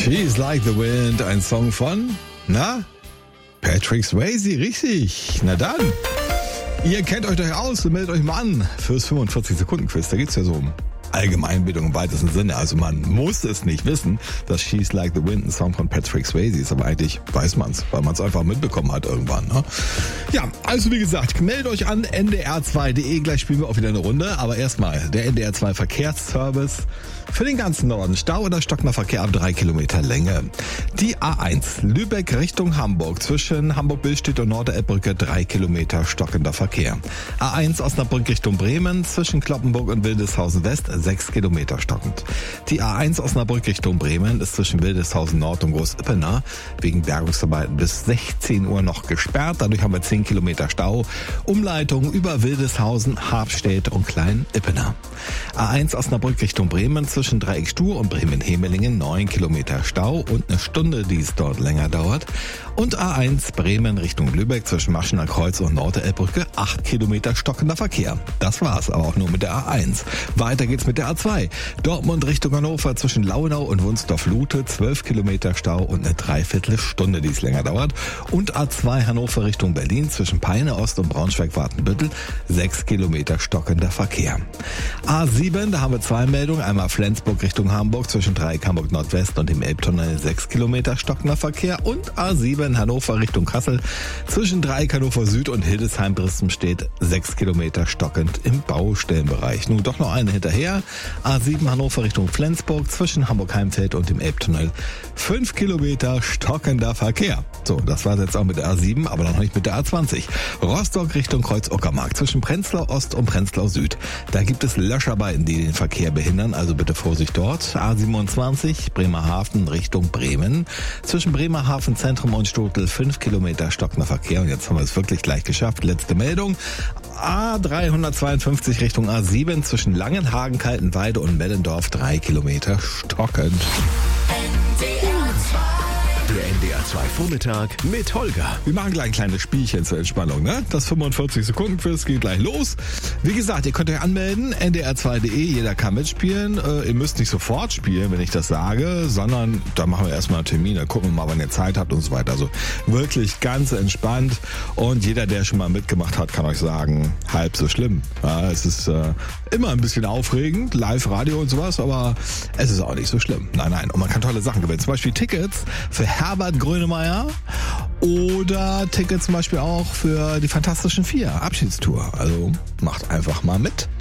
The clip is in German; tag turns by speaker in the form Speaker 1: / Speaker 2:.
Speaker 1: She's Like the Wind, ein Song von, Patrick Swayze, richtig. Na dann, ihr kennt euch doch aus und meldet euch mal an fürs 45-Sekunden-Quiz. Da geht's ja so um Allgemeinbildung im weitesten Sinne. Also man muss es nicht wissen, dass She's Like the Wind ein Song von Patrick Swayze ist, aber eigentlich weiß man's, weil man es einfach mitbekommen hat irgendwann. Ne? Ja, also wie gesagt, meldet euch an ndr2.de, gleich spielen wir auch wieder eine Runde, aber erstmal der NDR2 Verkehrsservice für den ganzen Norden. Stau oder stockender Verkehr ab 3 Kilometer Länge. Die A1 Lübeck Richtung Hamburg zwischen Hamburg-Billstedt und Norderelbbrücke 3 Kilometer stockender Verkehr. A1 Osnabrück Richtung Bremen zwischen Cloppenburg und Wildeshausen West 6 Kilometer stockend. Die A1 Osnabrück Richtung Bremen ist zwischen Wildeshausen Nord und Groß-Ippener wegen Bergungsarbeiten bis 16 Uhr noch gesperrt. Dadurch haben wir 10 Kilometer Stau. Umleitung über Wildeshausen, Habstedt und Klein-Ippener. A1 Osnabrück Richtung Bremen zwischen Dreieck-Stur und Bremen-Hemelingen 9 Kilometer Stau und eine Stunde, die es dort länger dauert. Und A1 Bremen Richtung Lübeck zwischen Maschener Kreuz und Norderelbbrücke 8 Kilometer stockender Verkehr. Das war's, aber auch nur mit der A1. Weiter geht's mit der A2. Dortmund Richtung Hannover zwischen Launau und Wunsdorf-Lute 12 Kilometer Stau und eine Dreiviertelstunde, die es länger dauert. Und A2 Hannover Richtung Berlin zwischen Peine Ost und Braunschweig-Wartenbüttel 6 Kilometer stockender Verkehr. A7, da haben wir zwei Meldungen. Einmal Flensburg Richtung Hamburg zwischen Dreieck Hamburg Nordwest und dem Elbtunnel 6 Kilometer stockender Verkehr. Und A7 Hannover Richtung Kassel zwischen Dreieck Hannover Süd und Hildesheim-Brissenstedt 6 Kilometer stockend im Baustellenbereich. Nun doch noch eine hinterher. A7 Hannover Richtung Flensburg zwischen Hamburg-Heimfeld und dem Elbtunnel 5 Kilometer stockender Verkehr. So, das war jetzt auch mit der A7, aber noch nicht mit der A20. Rostock Richtung Kreuz-Uckermark zwischen Prenzlau Ost und Prenzlau Süd. Da gibt es Löscharbeiten, die den Verkehr behindern, also bitte Vorsicht dort. A27 Bremerhaven Richtung Bremen zwischen Bremerhaven Zentrum und Stotel 5 Kilometer stockender Verkehr. Und jetzt haben wir es wirklich gleich geschafft. Letzte Meldung. A352 Richtung A7 zwischen Langenhagen, Kaltenweide und Mellendorf 3 Kilometer stockend.
Speaker 2: Der NDR2 Vormittag mit Holger.
Speaker 1: Wir machen gleich ein kleines Spielchen zur Entspannung, ne? Das 45-Sekunden-Quiz geht gleich los. Wie gesagt, ihr könnt euch anmelden, ndr2.de, jeder kann mitspielen. Ihr müsst nicht sofort spielen, wenn ich das sage, sondern da machen wir erstmal einen Termin, dann gucken wir mal, wann ihr Zeit habt und so weiter. Also wirklich ganz entspannt und jeder, der schon mal mitgemacht hat, kann euch sagen, halb so schlimm. Ja, es ist immer ein bisschen aufregend, Live-Radio und sowas, aber es ist auch nicht so schlimm. Nein, und man kann tolle Sachen gewinnen. Zum Beispiel Tickets für Herbert Grönemeyer oder Tickets zum Beispiel auch für die Fantastischen Vier Abschiedstour. Also macht einfach mal mit.